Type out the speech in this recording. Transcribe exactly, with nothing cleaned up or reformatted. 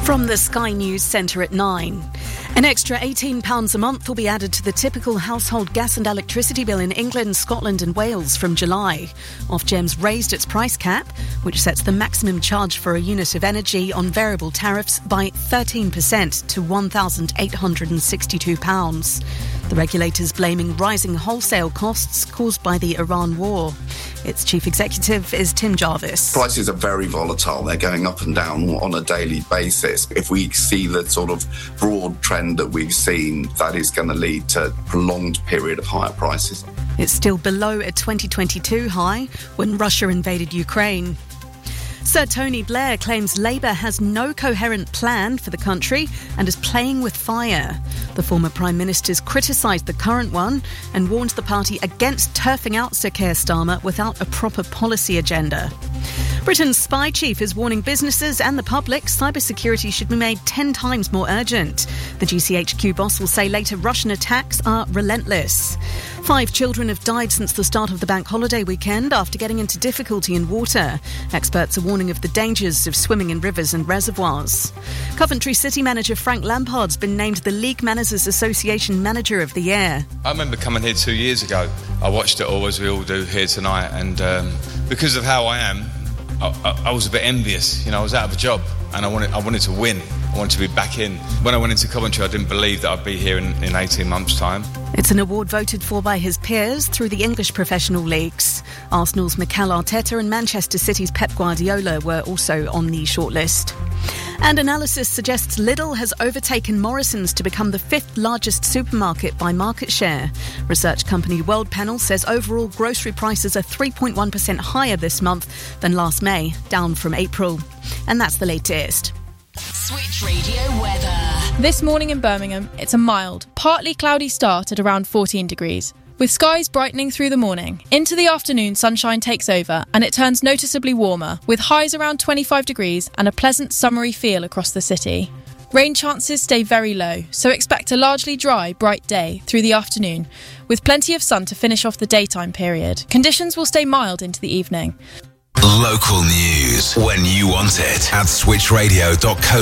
From the Sky News Centre at nine. An extra eighteen pounds a month will be added to the typical household gas and electricity bill in England, Scotland and Wales from July. Ofgem's raised its price cap, which sets the maximum charge for a unit of energy on variable tariffs by thirteen percent to one thousand eight hundred sixty-two pounds. The regulator's blaming rising wholesale costs caused by the Iran war. Its chief executive is Tim Jarvis. Prices are very volatile. They're going up and down on a daily basis. If we see the sort of broad trend that we've seen, that is going to lead to a prolonged period of higher prices. It's still below a twenty twenty-two high when Russia invaded Ukraine. Sir Tony Blair claims Labour has no coherent plan for the country and is playing with fire. The former Prime Minister's criticised the current one and warned the party against turfing out Sir Keir Starmer without a proper policy agenda. Britain's spy chief is warning businesses and the public cybersecurity should be made ten times more urgent. The G C H Q boss will say later Russian attacks are relentless. Five children have died since the start of the bank holiday weekend after getting into difficulty in water. Experts are warning of the dangers of swimming in rivers and reservoirs. Coventry City manager Frank Lampard's been named the League Managers Association Manager of the Year. I remember coming here two years ago. I watched it all, as we all do here tonight, and um, because of how I am, I, I, I was a bit envious. You know, I was out of a job and I wanted, I wanted to win. I wanted to be back in. When I went into Coventry, I didn't believe that I'd be here in, in eighteen months' time. It's an award voted for by his peers through the English professional leagues. Arsenal's Mikel Arteta and Manchester City's Pep Guardiola were also on the shortlist. And analysis suggests Lidl has overtaken Morrison's to become the fifth largest supermarket by market share. Research company World Panel says overall grocery prices are three point one percent higher this month than last May, down from April. And that's the latest. Switch Radio weather. This morning in Birmingham, it's a mild, partly cloudy start at around fourteen degrees. With skies brightening through the morning. Into the afternoon, sunshine takes over and it turns noticeably warmer, with highs around twenty-five degrees and a pleasant summery feel across the city. Rain chances stay very low, so expect a largely dry, bright day through the afternoon, with plenty of sun to finish off the daytime period. Conditions will stay mild into the evening. Local news when you want it at switch radio dot co